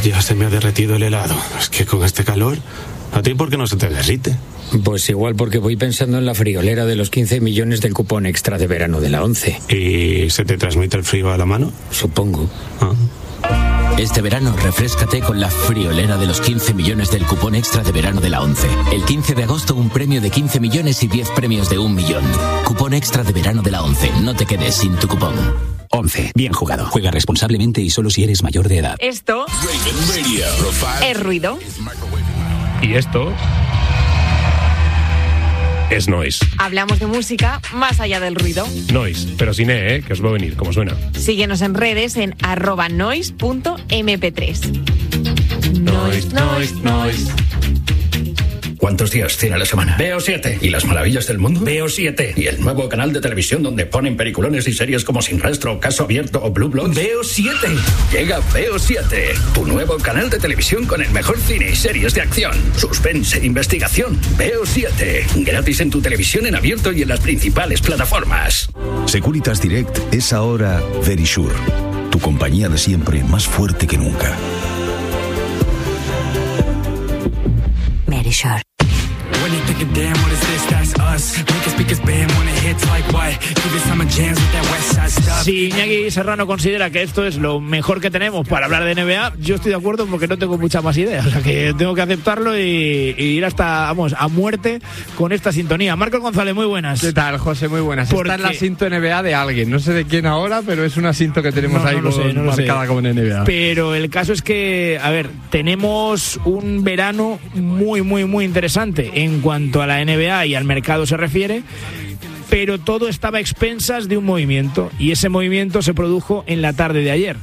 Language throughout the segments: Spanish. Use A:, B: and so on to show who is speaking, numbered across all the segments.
A: Ya se me ha derretido el helado. Es que con este calor, ¿a ti por qué no se te derrite?
B: Pues igual porque voy pensando en la friolera de los 15 millones del cupón extra de verano de la 11.
A: ¿Y se te transmite el frío a la mano?
B: Supongo.
C: Este verano, refréscate con la friolera de los 15 millones del cupón extra de verano de la 11. El 15 de agosto, un premio de 15 millones y 10 premios de 1 millón. Cupón extra de verano de la 11. No te quedes sin tu cupón.
D: 11. Bien jugado. Juega responsablemente y solo si eres mayor de edad.
E: Esto es ruido.
F: Y esto es noise.
E: Hablamos de música más allá del ruido.
F: Noise, pero sin que os va a venir, como suena.
E: Síguenos en redes en @noise.mp3. Noise.
G: ¿Cuántos días tiene la semana? Veo 7. ¿Y las maravillas del mundo? Veo 7. ¿Y el nuevo canal de televisión donde ponen peliculones y series como Sin Rastro, Caso Abierto o Blue Bloods? Veo 7. Llega Veo 7, tu nuevo canal de televisión con el mejor cine y series de acción, suspense e investigación. Veo 7. Gratis en tu televisión en abierto y en las principales plataformas.
H: Securitas Direct es ahora Verisure, tu compañía de siempre más fuerte que nunca.
I: Verisure.
J: Si Iñaki Serrano considera que esto es lo mejor que tenemos para hablar de NBA, yo estoy de acuerdo porque no tengo mucha más idea. O sea que tengo que aceptarlo y ir hasta, a muerte con esta sintonía. Marcos González, muy buenas.
K: ¿Qué tal, José? Muy buenas. Esta es la cinto NBA de alguien. No sé de quién ahora, pero es una cinto que tenemos marcada como en NBA.
J: Pero el caso es que, tenemos un verano muy, muy, muy interesante en cuanto a la NBA y al mercado se refiere, pero todo estaba a expensas de un movimiento y ese movimiento se produjo en la tarde de ayer.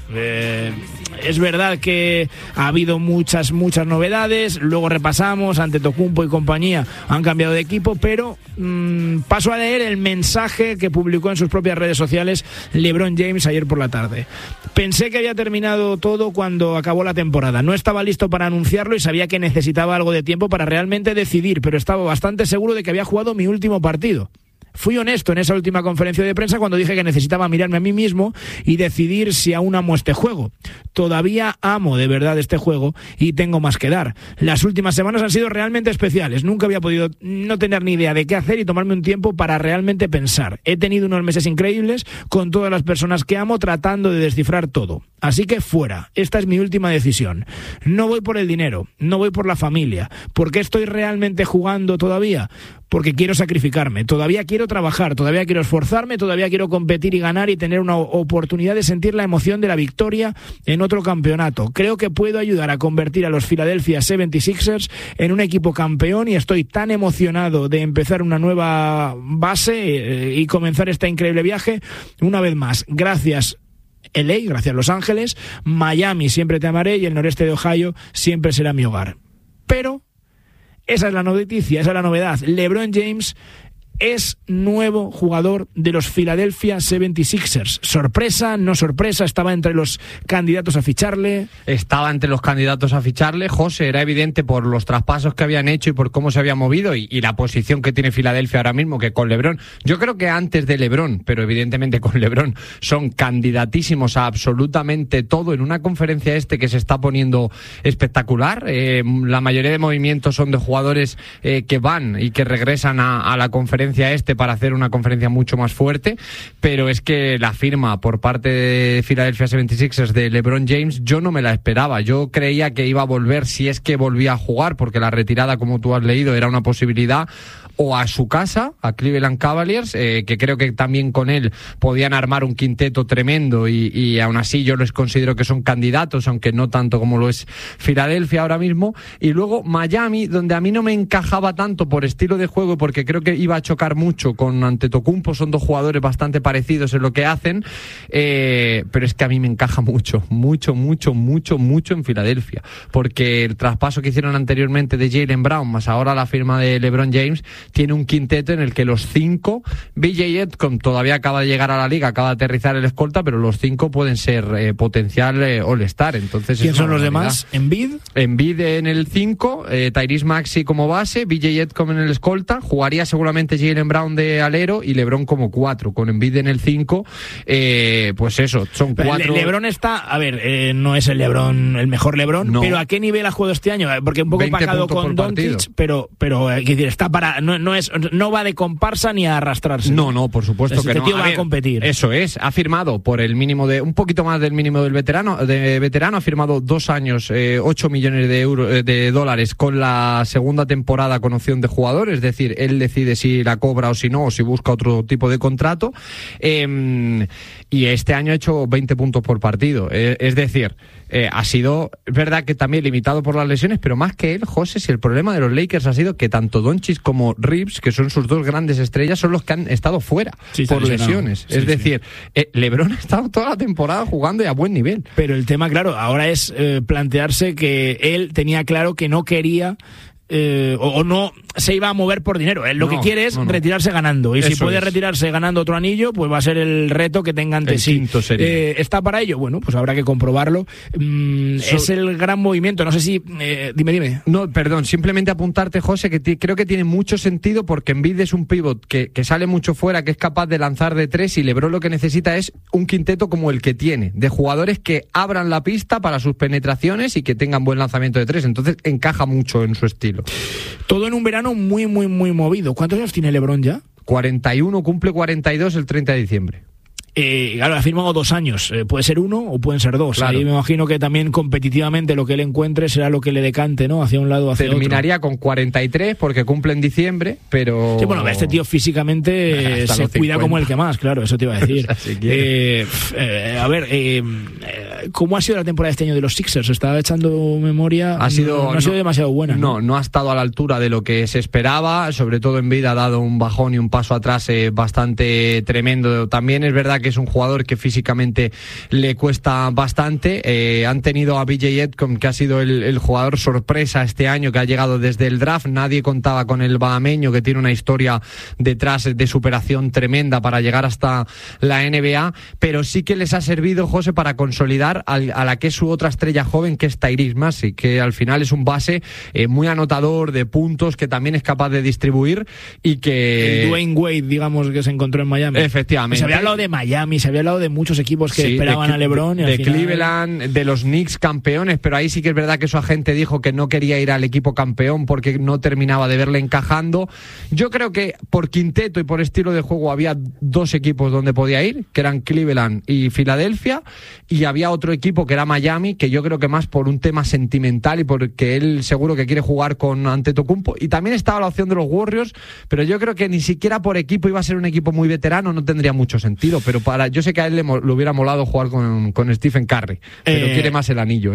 J: Es verdad que ha habido muchas novedades, luego repasamos, Antetokounmpo y compañía han cambiado de equipo, pero paso a leer el mensaje que publicó en sus propias redes sociales LeBron James ayer por la tarde. Pensé que había terminado todo cuando acabó la temporada. No estaba listo para anunciarlo y sabía que necesitaba algo de tiempo para realmente decidir, pero estaba bastante seguro de que había jugado mi último partido. Fui honesto en esa última conferencia de prensa cuando dije que necesitaba mirarme a mí mismo y decidir si aún amo este juego. Todavía amo de verdad este juego y tengo más que dar. Las últimas semanas han sido realmente especiales. Nunca había podido no tener ni idea de qué hacer y tomarme un tiempo para realmente pensar. He tenido unos meses increíbles con todas las personas que amo tratando de descifrar todo. Así que fuera. Esta es mi última decisión. No voy por el dinero, no voy por la familia. ¿Por qué estoy realmente jugando todavía? Porque quiero sacrificarme, todavía quiero trabajar, todavía quiero esforzarme, todavía quiero competir y ganar y tener una oportunidad de sentir la emoción de la victoria en otro campeonato. Creo que puedo ayudar a convertir a los Philadelphia 76ers en un equipo campeón y estoy tan emocionado de empezar una nueva base y comenzar este increíble viaje. Una vez más, gracias LA, gracias Los Ángeles, Miami siempre te amaré y el noreste de Ohio siempre será mi hogar. Pero esa es la noticia, esa es la novedad. LeBron James es nuevo jugador de los Philadelphia 76ers. ¿Sorpresa? ¿No sorpresa? ¿Estaba entre los candidatos a ficharle?
K: Estaba entre los candidatos a ficharle, José. Era evidente por los traspasos que habían hecho y por cómo se había movido y la posición que tiene Filadelfia ahora mismo, que con LeBron, yo creo que antes de LeBron, pero evidentemente con LeBron, son candidatísimos a absolutamente todo en una conferencia que se está poniendo espectacular. La mayoría de movimientos son de jugadores que van y que regresan a la conferencia para hacer una conferencia mucho más fuerte, pero es que la firma por parte de Philadelphia 76ers de LeBron James yo no me la esperaba. Yo creía que iba a volver, si es que volvía a jugar, porque la retirada, como tú has leído, era una posibilidad, o a su casa, a Cleveland Cavaliers, que creo que también con él podían armar un quinteto tremendo y aún así yo les considero que son candidatos, aunque no tanto como lo es Filadelfia ahora mismo, y luego Miami, donde a mí no me encajaba tanto por estilo de juego, porque creo que iba a chocar mucho con Antetokounmpo, son dos jugadores bastante parecidos en lo que hacen, pero es que a mí me encaja mucho en Filadelfia, porque el traspaso que hicieron anteriormente de Jaylen Brown, más ahora la firma de LeBron James, tiene un quinteto en el que los 5, BJ Edcombe todavía acaba de llegar a la liga, acaba de aterrizar el escolta, pero los 5 pueden ser potencial All-Star. Entonces,
J: ¿quién son los demás? Embiid
K: en el 5, Tyrese Maxey como base, BJ Edcombe en el escolta, jugaría seguramente Jaylen Brown de alero y LeBron como 4, con Embiid en el 5. Pues eso, son 4.
J: LeBron está, a ver, no es el LeBron, el mejor LeBron, no. Pero ¿a qué nivel ha jugado este año? Porque un poco empacado con Doncic, pero hay que decir, está para, no va de comparsa ni a arrastrarse.
K: No, por supuesto que no.
J: Tío va a competir.
K: Eso es, ha firmado por el mínimo un poquito más del mínimo del veterano, ha firmado 2 años, 8 millones de dólares con la segunda temporada con opción de jugador, es decir, él decide si la cobra o si no, o si busca otro tipo de contrato, y este año ha hecho 20 puntos por partido, es decir, ha sido, es verdad que también limitado por las lesiones, pero más que él, José, si el problema de los Lakers ha sido que tanto Doncic como Reeves, que son sus 2 grandes estrellas, son los que han estado fuera por lesiones. Es decir, LeBron ha estado toda la temporada jugando y a buen nivel.
J: Pero el tema, claro, ahora es plantearse que él tenía claro que no quería o no se iba a mover por dinero. Él lo que quiere es retirarse ganando. Y si puede retirarse ganando otro anillo, pues va a ser el reto que tenga ante sí. ¿Está para ello? Bueno, pues habrá que comprobarlo. Es el gran movimiento. No sé si... Dime.
K: No, perdón. Simplemente apuntarte, José, que creo que tiene mucho sentido porque Embiid es un pivot que sale mucho fuera, que es capaz de lanzar de 3, y LeBron lo que necesita es un quinteto como el que tiene, de jugadores que abran la pista para sus penetraciones y que tengan buen lanzamiento de 3. Entonces encaja mucho en su estilo.
J: Todo en un verano muy, muy, muy movido. ¿Cuántos años tiene LeBron ya?
K: 41, cumple 42 el 30 de diciembre.
J: Claro, ha firmado 2 años. Puede ser 1 o pueden ser 2.
K: Claro.
J: Ahí me imagino que también competitivamente lo que él encuentre será lo que le decante, ¿no? Hacia un lado o hacia
K: Terminaría otro. Con 43 porque cumple en diciembre, pero...
J: Sí, bueno, este tío físicamente se cuida como el que más, claro, eso te iba a decir. ¿Cómo ha sido la temporada de este año de los Sixers? Estaba echando memoria. No ha sido demasiado buena.
K: No ha estado a la altura de lo que se esperaba. Sobre todo Embiid ha dado un bajón y un paso atrás bastante tremendo. También es verdad que es un jugador que físicamente le cuesta bastante. Han tenido a BJ Edcombe, que ha sido el jugador sorpresa este año, que ha llegado desde el draft. Nadie contaba con el bahameño, que tiene una historia detrás de superación tremenda para llegar hasta la NBA, pero sí que les ha servido, José, para consolidar a la que es su otra estrella joven, que es Tyrese Maxey, que al final es un base muy anotador de puntos, que también es capaz de distribuir, y que...
J: El Dwayne Wade, digamos, que se encontró en Miami.
K: Efectivamente.
J: Se había hablado de Miami, se había hablado de muchos equipos que esperaban a LeBron. Y
K: de Cleveland, de los Knicks campeones, pero ahí sí que es verdad que su agente dijo que no quería ir al equipo campeón porque no terminaba de verle encajando. Yo creo que por quinteto y por estilo de juego había 2 equipos donde podía ir, que eran Cleveland y Filadelfia, y había otro equipo que era Miami, que yo creo que más por un tema sentimental y porque él seguro que quiere jugar con Antetokounmpo, y también estaba la opción de los Warriors, pero yo creo que ni siquiera por equipo iba a ser un equipo muy veterano, no tendría mucho sentido, pero yo sé que a él le hubiera molado jugar con Stephen Curry, pero quiere más el anillo,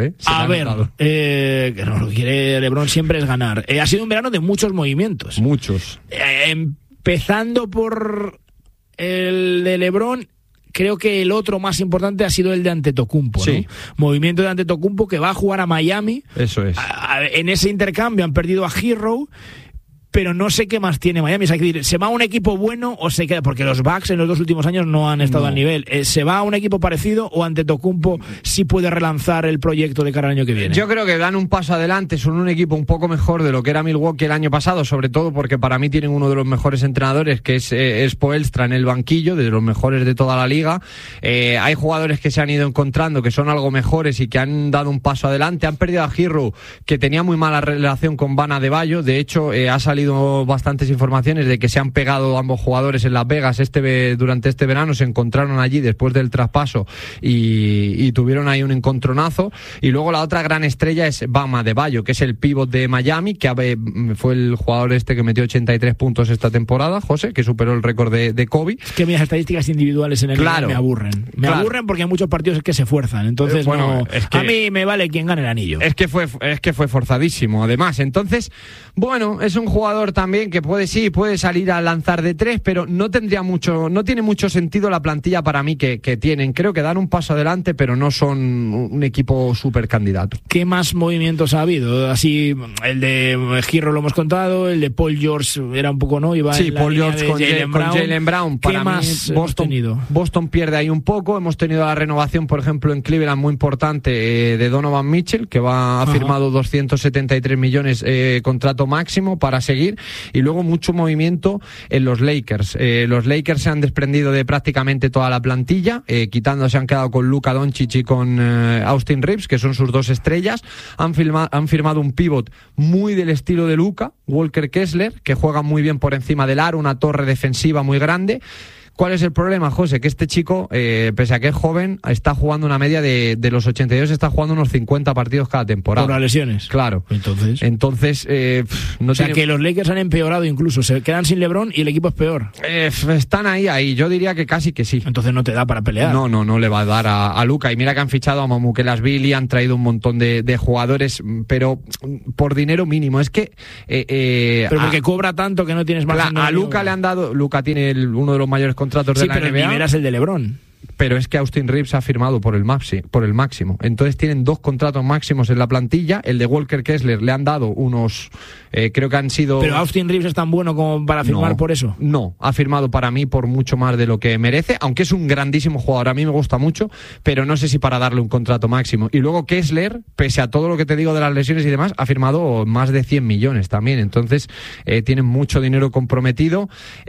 J: que no lo quiere LeBron siempre es ganar. Ha sido un verano de muchos movimientos.
K: Muchos.
J: Empezando por el de LeBron, creo que el otro más importante ha sido el de Antetokounmpo, ¿no?
K: Sí.
J: Movimiento de Antetokounmpo, que va a jugar a Miami.
K: Eso es.
J: En ese intercambio han perdido a Herro, pero no sé qué más tiene Miami. Es decir, ¿se va a un equipo bueno o se queda? Porque los Bucks en los 2 últimos años no han estado al nivel. ¿Se va a un equipo parecido o Antetokounmpo sí puede relanzar el proyecto de cara al año que viene?
K: Yo creo que dan un paso adelante, son un equipo un poco mejor de lo que era Milwaukee el año pasado, sobre todo porque para mí tienen uno de los mejores entrenadores, que es Spoelstra en el banquillo, de los mejores de toda la liga. Hay jugadores que se han ido encontrando, que son algo mejores y que han dado un paso adelante. Han perdido a Herro, que tenía muy mala relación con Bam Adebayo. De hecho, ha salido bastantes informaciones de que se han pegado ambos jugadores en Las Vegas durante este verano. Se encontraron allí después del traspaso y tuvieron ahí un encontronazo. Y luego la otra gran estrella es Bam Adebayo, que es el pívot de Miami, que fue el jugador que metió 83 puntos esta temporada, José, que superó el récord de Kobe.
J: Es que mis estadísticas individuales en el NBA me aburren. Me aburren porque hay muchos partidos que se fuerzan. Entonces, a mí me vale quien gane el anillo.
K: Es que fue forzadísimo, además. Entonces, bueno, es un jugador jugador también que puede salir a lanzar de 3, pero no tiene mucho sentido la plantilla para mí que tienen. Creo que dan un paso adelante, pero no son un equipo súper candidato.
J: ¿Qué más movimientos ha habido? Así, el de Girro lo hemos contado, el de Paul George era un poco, ¿no? Iba
K: sí,
J: en la
K: Paul
J: línea
K: George
J: de
K: con Jaylen Brown. Para
J: ¿Qué más
K: mí,
J: hemos tenido?
K: Boston pierde ahí un poco. Hemos tenido la renovación, por ejemplo, en Cleveland muy importante de Donovan Mitchell, que ha firmado 273 millones contrato máximo para seguir, y luego mucho movimiento en los Lakers. Los Lakers se han desprendido de prácticamente toda la plantilla, se han quedado con Luka Doncic y con Austin Reeves, que son sus 2 estrellas. Han firmado un pívot muy del estilo de Luka, Walker Kessler, que juega muy bien por encima del aro, una torre defensiva muy grande. ¿Cuál es el problema, José? Que este chico, pese a que es joven, está jugando una media de los 82, está jugando unos 50 partidos cada temporada.
J: ¿Por las lesiones?
K: Claro. Entonces no
J: o sea, que los Lakers han empeorado incluso, se quedan sin LeBron y el equipo es peor.
K: Están ahí, yo diría que casi que sí.
J: Entonces no te da para pelear.
K: No le va a dar a Luka. Y mira que han fichado a Mamukelashvili, han traído un montón de jugadores, pero por dinero mínimo. Es que...
J: pero porque cobra tanto que no tienes más...
K: A Luka le han dado... Luka tiene uno de los mayores contratos de la NBA.
J: Sí, pero el nivel es el de LeBron.
K: Pero es que Austin Reeves ha firmado por el máximo. Entonces tienen 2 contratos máximos en la plantilla. El de Walker Kessler le han dado unos... creo que han sido...
J: ¿Pero Austin Reeves es tan bueno como para firmar por eso?
K: No, ha firmado para mí por mucho más de lo que merece, aunque es un grandísimo jugador. A mí me gusta mucho, pero no sé si para darle un contrato máximo. Y luego Kessler, pese a todo lo que te digo de las lesiones y demás, ha firmado más de 100 millones también. Entonces tienen mucho dinero comprometido,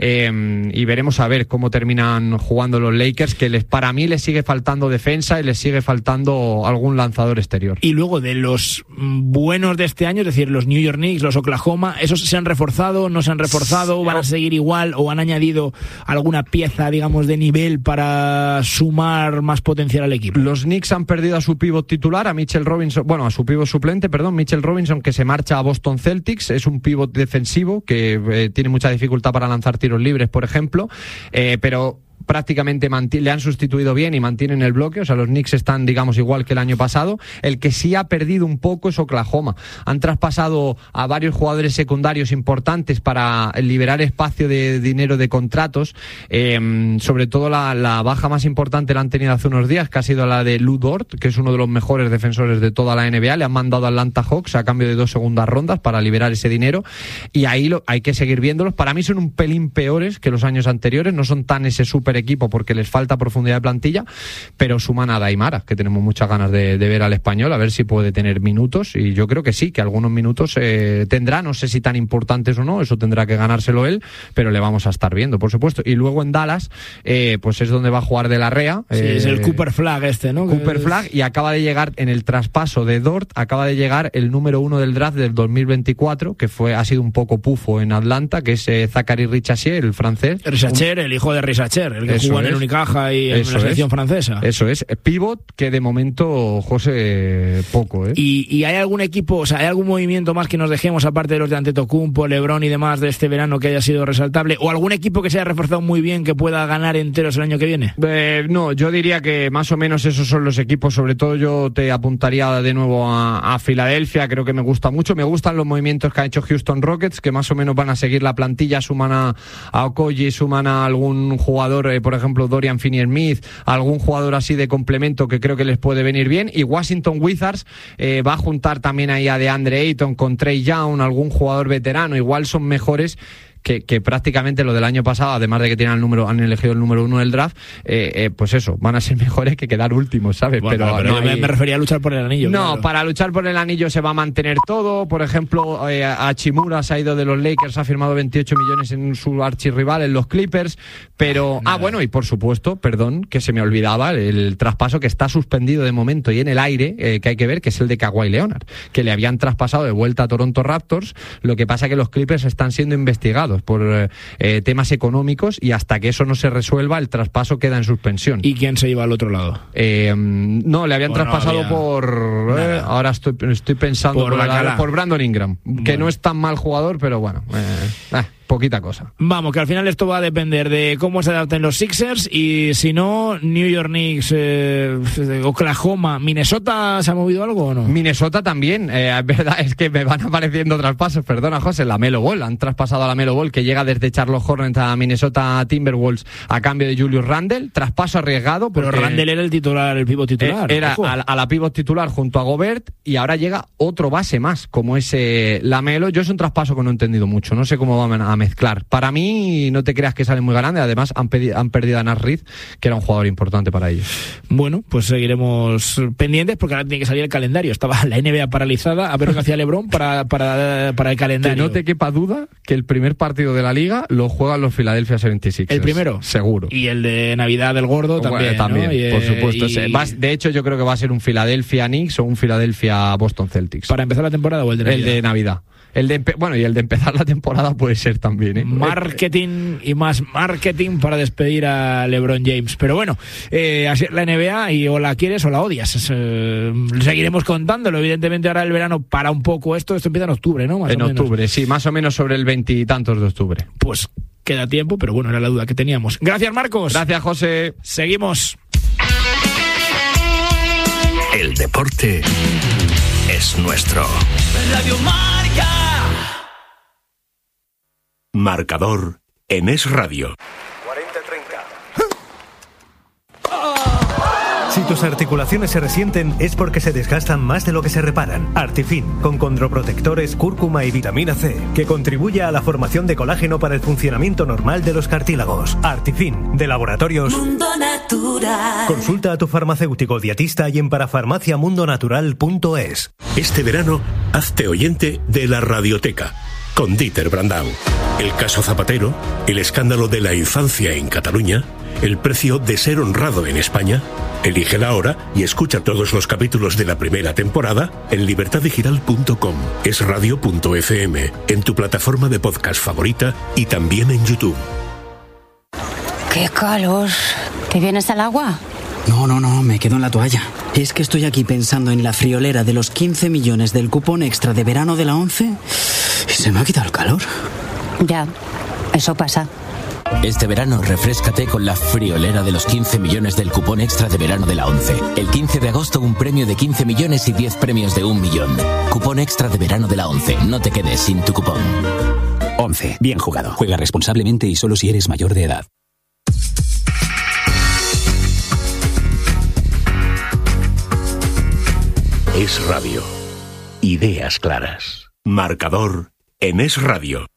K: y veremos a ver cómo terminan jugando los Lakers, que para mí les sigue faltando defensa y les sigue faltando algún lanzador exterior.
J: Y luego de los buenos de este año, es decir, los New York Knicks, los Oklahoma, ¿esos se han reforzado, no se han reforzado, van a seguir igual o han añadido alguna pieza, digamos, de nivel para sumar más potencial al equipo?
K: Los Knicks han perdido a su pívot titular, a su pívot suplente, Mitchell Robinson, que se marcha a Boston Celtics. Es un pívot defensivo que tiene mucha dificultad para lanzar tiros libres, por ejemplo, pero prácticamente le han sustituido bien y mantienen el bloque. O sea, los Knicks están, digamos, igual que el año pasado. El que sí ha perdido un poco es Oklahoma. Han traspasado a varios jugadores secundarios importantes para liberar espacio de dinero de contratos. Sobre todo la baja más importante la han tenido hace unos días, que ha sido la de Lou Dort, que es uno de los mejores defensores de toda la NBA. Le han mandado a Atlanta Hawks a cambio de 2 segundas rondas para liberar ese dinero, y ahí hay que seguir viéndolos. Para mí son un pelín peores que los años anteriores, no son tan ese super equipo porque les falta profundidad de plantilla, pero suman a Daimara, que tenemos muchas ganas de ver al español, a ver si puede tener minutos, y yo creo que sí, que algunos minutos tendrá, no sé si tan importantes o no, eso tendrá que ganárselo él, pero le vamos a estar viendo, por supuesto. Y luego en Dallas, pues es donde va a jugar De La Rea.
J: Sí, es el Cooper Flagg ¿no?
K: Cooper Flagg, y acaba de llegar en el traspaso de Dort, acaba de llegar el número 1 del draft del 2024, que ha sido un poco pufo en Atlanta, que es Zachary Richachier, el francés.
J: Richachier, el hijo de Richachier, el que jugó en el Unicaja y en la selección francesa.
K: Eso es, pívot que de momento, José, poco, ¿eh?
J: ¿Y hay algún equipo, o sea, hay algún movimiento más que nos dejemos, aparte de los de Antetokounmpo, LeBron y demás, de este verano, que haya sido resaltable? ¿O algún equipo que se haya reforzado muy bien, que pueda ganar enteros el año que viene?
K: No, yo diría que más o menos esos son los equipos. Sobre todo yo te apuntaría de nuevo a Filadelfia, creo que me gusta mucho. Me gustan los movimientos que ha hecho Houston Rockets, que más o menos van a seguir la plantilla, suman a Okogie, suman a algún jugador, por ejemplo Dorian Finney-Smith, algún jugador así de complemento que creo que les puede venir bien. Y Washington Wizards va a juntar también ahí a DeAndre Ayton con Trae Young, algún jugador veterano, igual son mejores que prácticamente lo del año pasado, además de que han elegido el número 1 del draft, pues eso, van a ser mejores que quedar últimos, ¿sabes?
J: Bueno, pero no me refería a luchar por el anillo.
K: No,
J: claro.
K: Para luchar por el anillo se va a mantener todo. Por ejemplo, Hachimura se ha ido de los Lakers, ha firmado 28 millones en su archirrival, en los Clippers, pero... bueno, y por supuesto, perdón, que se me olvidaba, el traspaso que está suspendido de momento y en el aire, que hay que ver, que es el de Kawhi Leonard, que le habían traspasado de vuelta a Toronto Raptors. Lo que pasa que los Clippers están siendo investigados por temas económicos, y hasta que eso no se resuelva el traspaso queda en suspensión.
J: ¿Y quién se iba al otro lado?
K: No, le habían traspasado ahora estoy pensando por Brandon Ingram, que no es tan mal jugador, pero bueno. poquita cosa.
J: Vamos, que al final esto va a depender de cómo se adapten los Sixers y si no, New York Knicks, Oklahoma, ¿Minnesota se ha movido algo o no?
K: Minnesota también, es verdad, es que me van apareciendo traspasos, perdona José, la Melo Ball, han traspasado a la Melo Ball que llega desde Charlotte Hornets a Minnesota Timberwolves a cambio de Julius Randle, traspaso arriesgado.
J: Pero Randle era el titular, el pivot titular.
K: Era a la pivot titular junto a Gobert y ahora llega otro base más, como ese Lamelo. Yo es un traspaso que no he entendido mucho, no sé cómo van a mezclar. Para mí, no te creas que sale muy grande, además han perdido a Naz Reid, que era un jugador importante para ellos.
J: Bueno, pues seguiremos pendientes porque ahora tiene que salir el calendario. Estaba la NBA paralizada, a ver lo que hacía LeBron para el calendario.
K: Que no te quepa duda que el primer partido de la Liga lo juegan los Philadelphia 76ers.
J: ¿El primero?
K: Seguro.
J: Y el de Navidad del Gordo también,
K: también,
J: ¿no?
K: Por supuesto. De hecho, yo creo que va a ser un Philadelphia Knicks o un Philadelphia Boston Celtics.
J: ¿Para empezar la temporada o el de Navidad?
K: El de Navidad. Y el de empezar la temporada puede ser también, ¿eh?
J: Marketing y más marketing para despedir a LeBron James. Pero bueno, así es la NBA y o la quieres o la odias. Seguiremos contándolo. Evidentemente ahora el verano para un poco esto empieza en octubre, ¿no?
K: En octubre, sí, más o menos sobre el 20 y tantos de octubre.
J: Pues queda tiempo, pero bueno, era la duda que teníamos. Gracias, Marcos.
K: Gracias, José.
J: Seguimos.
G: El deporte es nuestro.
I: Radio Marca.
L: Marcador en Es Radio.
M: 40-30. Si tus articulaciones se resienten es porque se desgastan más de lo que se reparan. Artifin, con condroprotectores, cúrcuma y vitamina C, que contribuye a la formación de colágeno para el funcionamiento normal de los cartílagos. Artifin, de Laboratorios
I: Mundo Natural.
M: Consulta a tu farmacéutico dietista y en parafarmaciamundonatural.es.
L: Este verano, hazte oyente de la Radioteca, con Dieter Brandau. El caso Zapatero, el escándalo de la infancia en Cataluña, el precio de ser honrado en España. Elige la hora y escucha todos los capítulos de la primera temporada en libertadigital.com, esradio.fm, en tu plataforma de podcast favorita y también en YouTube.
N: ¡Qué calor! ¿Te vienes al agua?
O: No, me quedo en la toalla. Es que estoy aquí pensando en la friolera de los 15 millones del cupón extra de verano de la 11 y se me ha quitado el calor.
N: Ya, eso pasa.
C: Este verano refréscate con la friolera de los 15 millones del cupón extra de verano de la 11. El 15 de agosto un premio de 15 millones y 10 premios de 1 millón. Cupón extra de verano de la 11. No te quedes sin tu cupón.
D: 11. Bien jugado. Juega responsablemente y solo si eres mayor de edad.
L: Es Radio. Ideas claras. Marcador en Es Radio.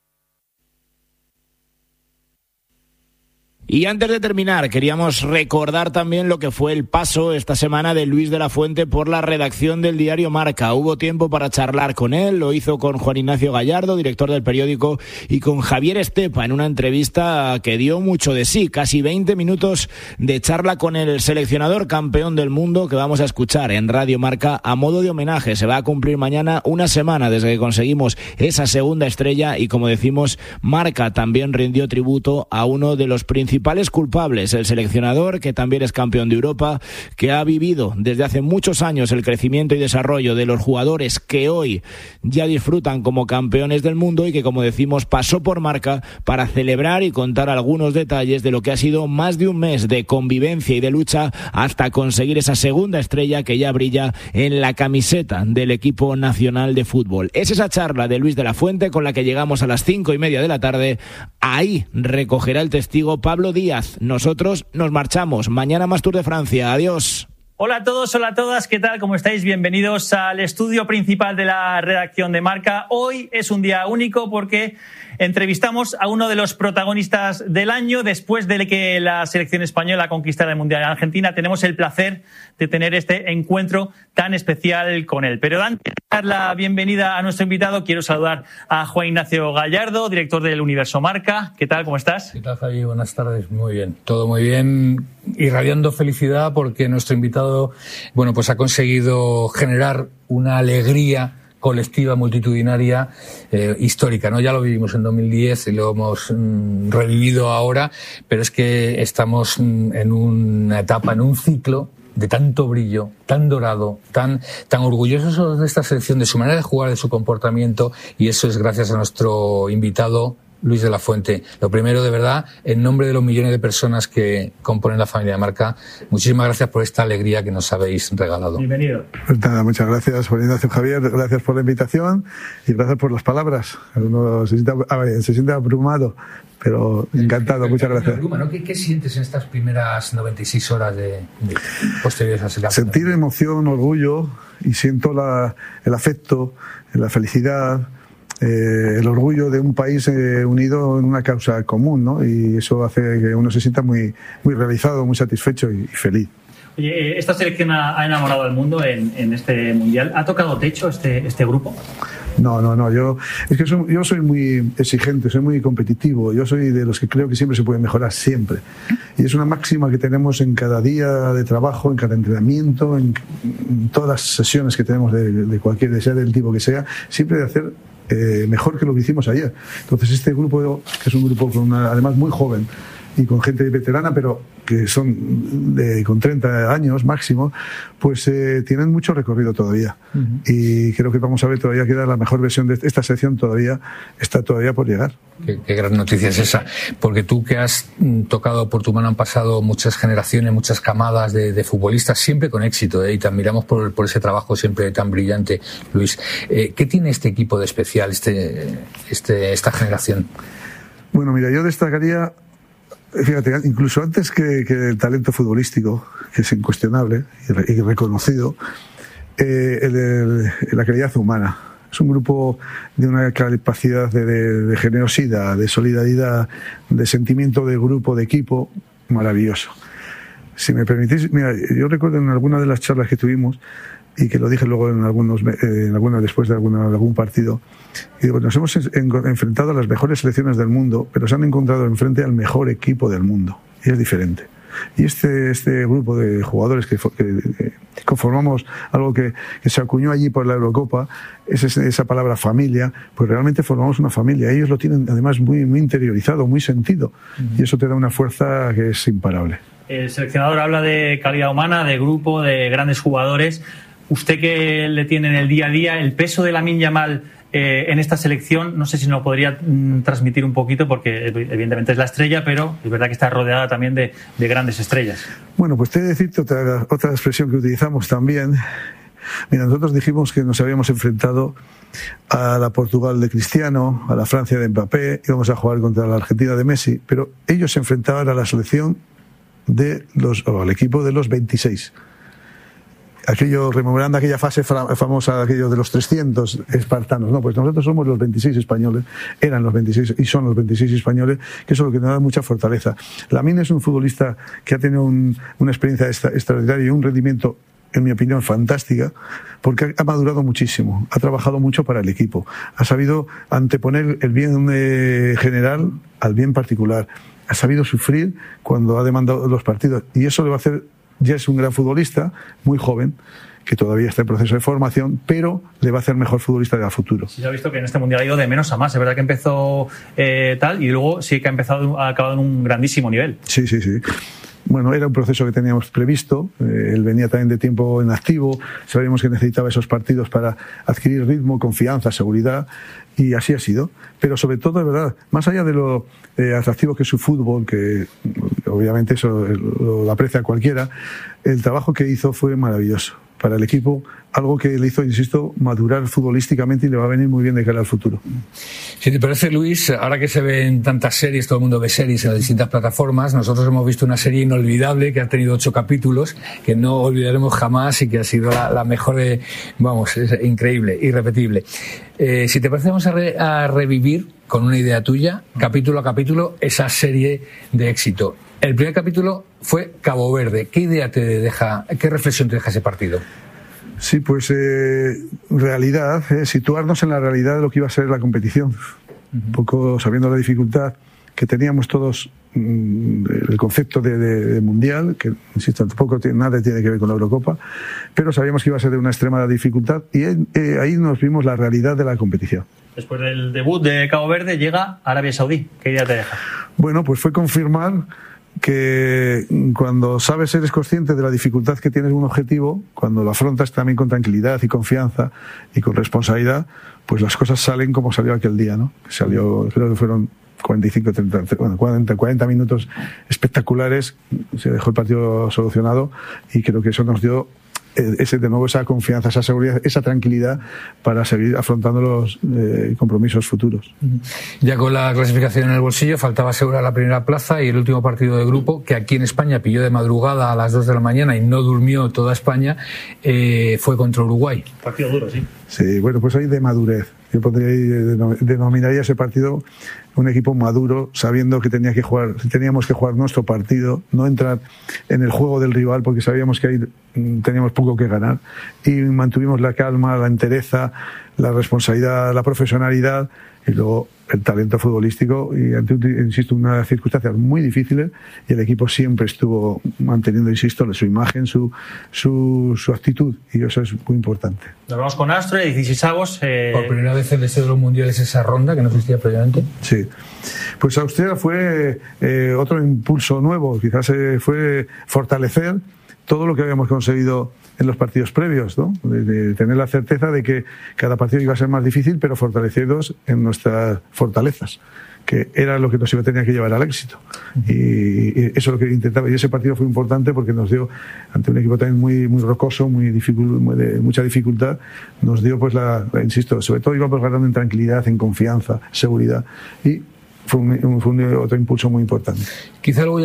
J: Y antes de terminar, queríamos recordar también lo que fue el paso esta semana de Luis de la Fuente por la redacción del diario Marca. Hubo tiempo para charlar con él, lo hizo con Juan Ignacio Gallardo, director del periódico, y con Javier Estepa en una entrevista que dio mucho de sí, casi 20 minutos de charla con el seleccionador campeón del mundo que vamos a escuchar en Radio Marca a modo de homenaje. Se va a cumplir mañana una semana desde que conseguimos esa segunda estrella y, como decimos, Marca también rindió tributo a uno de los principales culpables, el seleccionador que también es campeón de Europa, que ha vivido desde hace muchos años el crecimiento y desarrollo de los jugadores que hoy ya disfrutan como campeones del mundo y que, como decimos, pasó por Marca para celebrar y contar algunos detalles de lo que ha sido más de un mes de convivencia y de lucha hasta conseguir esa segunda estrella que ya brilla en la camiseta del equipo nacional de fútbol. Es esa charla de Luis de la Fuente con la que llegamos a las 5:30 de la tarde. Ahí recogerá el testigo Pablo Díaz. Nosotros nos marchamos. Mañana más Tour de Francia. Adiós.
P: Hola a todos, hola a todas, ¿qué tal? ¿Cómo estáis? Bienvenidos al estudio principal de la redacción de Marca. Hoy es un día único porque entrevistamos a uno de los protagonistas del año. Después de que la selección española conquistara el Mundial en Argentina, tenemos el placer de tener este encuentro tan especial con él. Pero antes de dar la bienvenida a nuestro invitado, quiero saludar a Juan Ignacio Gallardo, director del Universo Marca. ¿Qué tal? ¿Cómo estás?
Q: ¿Qué tal, Javi? Buenas tardes. Muy bien. Todo muy bien. Irradiando felicidad porque nuestro invitado, bueno, pues ha conseguido generar una alegría colectiva, multitudinaria, histórica, ¿no? Ya lo vivimos en 2010 y lo hemos revivido ahora, pero es que estamos en una etapa, en un ciclo de tanto brillo, tan dorado, tan orgullosos de esta selección, de su manera de jugar, de su comportamiento, y eso es gracias a nuestro invitado Luis de la Fuente. Lo primero, de verdad, en nombre de los millones de personas que componen la familia de Marca, muchísimas gracias por esta alegría que nos habéis regalado.
P: Bienvenido.
R: Pues nada, muchas gracias por la invitación, Javier, gracias por la invitación y gracias por las palabras. Uno se siente abrumado, pero encantado, muchas gracias.
Q: ¿Qué sientes en estas primeras 96 horas de posteriores a ese campeonato?
R: Sentir emoción, orgullo, y siento el afecto, la felicidad, el orgullo de un país unido en una causa común, ¿no? Y eso hace que uno se sienta muy, muy realizado, muy satisfecho y feliz.
P: Oye, esta selección ha enamorado al mundo en este mundial. ¿Ha tocado techo este grupo?
R: No. Yo soy muy exigente, soy muy competitivo. Yo soy de los que creo que siempre se puede mejorar, siempre. Y es una máxima que tenemos en cada día de trabajo, en cada entrenamiento, en todas las sesiones que tenemos de cualquier, sea del tipo que sea, siempre de hacer mejor que lo que hicimos ayer. Entonces este grupo, que es un grupo además muy joven y con gente veterana, pero que son con 30 años máximo, pues tienen mucho recorrido todavía. Y creo que vamos a ver, todavía queda la mejor versión de esta sección, está todavía por llegar.
Q: Qué gran noticia es esa, porque tú que has tocado por tu mano han pasado muchas generaciones, muchas camadas de futbolistas, siempre con éxito, y te admiramos por ese trabajo siempre tan brillante, Luis. ¿Qué tiene este equipo de especial, esta generación?
R: Bueno, mira, yo destacaría, fíjate, incluso antes que el talento futbolístico, que es incuestionable y reconocido, la calidad humana. Es un grupo de una capacidad de generosidad, de solidaridad, de sentimiento de grupo, de equipo, maravilloso. Si me permitís, mira, yo recuerdo en alguna de las charlas que tuvimos, y que lo dije luego en algunas después de algún partido, y digo, nos hemos enfrentado a las mejores selecciones del mundo, pero se han encontrado enfrente al mejor equipo del mundo, y es diferente. Y este grupo de jugadores que conformamos algo que se acuñó allí por la Eurocopa, esa palabra familia, pues realmente formamos una familia. Ellos lo tienen además muy, muy interiorizado, muy sentido, y eso te da una fuerza que es imparable.
P: El seleccionador habla de calidad humana, de grupo, de grandes jugadores. Usted que le tiene en el día a día, el peso de Lamine Yamal en esta selección, no sé si nos lo podría transmitir un poquito, porque evidentemente es la estrella, pero es verdad que está rodeada también de grandes estrellas.
R: Bueno, pues te he de decirte otra expresión que utilizamos también. Mira, nosotros dijimos que nos habíamos enfrentado a la Portugal de Cristiano, a la Francia de Mbappé, íbamos a jugar contra la Argentina de Messi, pero ellos se enfrentaban a la selección al equipo de los 26. Rememorando aquella fase famosa, aquello de los 300 espartanos. No, pues nosotros somos los 26 españoles, eran los 26 y son los 26 españoles, que eso es lo que nos da mucha fortaleza. Lamine es un futbolista que ha tenido una experiencia extraordinaria y un rendimiento, en mi opinión, fantástica, porque ha madurado muchísimo, ha trabajado mucho para el equipo, ha sabido anteponer el bien general al bien particular, ha sabido sufrir cuando ha demandado los partidos, y eso le va a hacer. Ya es un gran futbolista, muy joven, que todavía está en proceso de formación, pero le va a hacer mejor futbolista de a futuro.
P: Sí, ya he visto que en este mundial ha ido de menos a más. Es verdad que empezó tal, y luego sí que ha acabado en un grandísimo nivel.
R: Sí. Bueno, era un proceso que teníamos previsto. Él venía también de tiempo en activo. Sabíamos que necesitaba esos partidos para adquirir ritmo, confianza, seguridad, y así ha sido. Pero sobre todo, de verdad, más allá de lo atractivo que es su fútbol, que obviamente eso lo aprecia cualquiera, el trabajo que hizo fue maravilloso para el equipo, algo que le hizo, insisto, madurar futbolísticamente, y le va a venir muy bien de cara al futuro.
Q: Si te parece, Luis, ahora que se ven tantas series, todo el mundo ve series en las distintas plataformas, nosotros hemos visto una serie inolvidable que ha tenido 8 capítulos, que no olvidaremos jamás y que ha sido la mejor, es increíble, irrepetible. Si te parece, vamos a revivir con una idea tuya, capítulo a capítulo, esa serie de éxito. El primer capítulo fue Cabo Verde. ¿Qué idea te deja, qué reflexión te deja ese partido?
R: Sí, pues realidad, situarnos en la realidad de lo que iba a ser la competición. Un poco sabiendo la dificultad que teníamos todos, el concepto de mundial, que insisto, tampoco nada tiene que ver con la Eurocopa, pero sabíamos que iba a ser de una extrema dificultad, y ahí nos vimos la realidad de la competición.
P: Después del debut de Cabo Verde llega Arabia Saudí. ¿Qué idea te deja?
R: Bueno, pues fue confirmar que cuando eres consciente de la dificultad que tienes un objetivo, cuando lo afrontas también con tranquilidad y confianza y con responsabilidad, pues las cosas salen como salió aquel día, ¿no? Creo que fueron 40 minutos espectaculares, se dejó el partido solucionado y creo que eso nos dio de nuevo esa confianza, esa seguridad, esa tranquilidad para seguir afrontando los compromisos futuros.
Q: Ya con la clasificación en el bolsillo, faltaba asegurar la primera plaza y el último partido de grupo, que aquí en España pilló de madrugada a las 2 de la mañana y no durmió toda España, fue contra Uruguay.
P: Partido duro, sí.
R: Sí, bueno, pues ahí de madurez. Yo denominaría ese partido un equipo maduro, sabiendo que teníamos que jugar nuestro partido, no entrar en el juego del rival, porque sabíamos que ahí teníamos poco que ganar, y mantuvimos la calma, la entereza, la responsabilidad, la profesionalidad y luego el talento futbolístico, y ante, insisto, unas circunstancias muy difíciles, y el equipo siempre estuvo manteniendo, insisto, su imagen, su actitud, y eso es muy importante.
P: Nos vamos con Astre, 16avos.
Q: Por primera vez el deseo de los mundiales esa ronda que no existía previamente.
R: Sí, pues Austria fue otro impulso nuevo, quizás fue fortalecer todo lo que habíamos conseguido en los partidos previos, ¿no? De tener la certeza de que cada partido iba a ser más difícil, pero fortalecidos en nuestras fortalezas, que era lo que nos tenía que llevar al éxito. Y eso es lo que intentaba. Y ese partido fue importante porque nos dio, ante un equipo también muy rocoso, de mucha dificultad, nos dio, pues, insisto, sobre todo íbamos ganando en tranquilidad, en confianza, seguridad, y fue otro impulso muy importante.
Q: Quizá luego